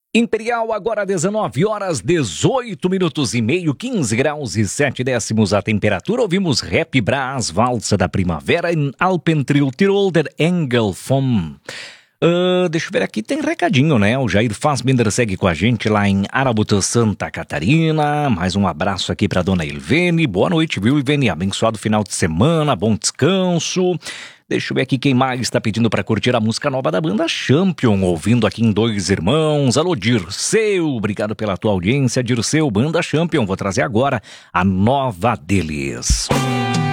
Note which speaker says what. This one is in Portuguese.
Speaker 1: Imperial, agora 19 horas, 18 minutos e meio, 15 graus e 7 décimos a temperatura. Ouvimos Rap Brás, Valsa da Primavera em Alpentril Tirol der Engel vom... deixa eu ver aqui, tem recadinho, né? O Jair Fassbinder segue com a gente lá em Arauto, Santa Catarina. Mais um abraço aqui pra dona Ilvene. Boa noite, viu, Ilvene? Abençoado final de semana, bom descanso. Deixa eu ver aqui quem mais está pedindo para curtir a música nova da banda Champion, ouvindo aqui em Dois Irmãos. Alô, Dirceu, obrigado pela tua audiência, Dirceu, banda Champion. Vou trazer agora a nova deles.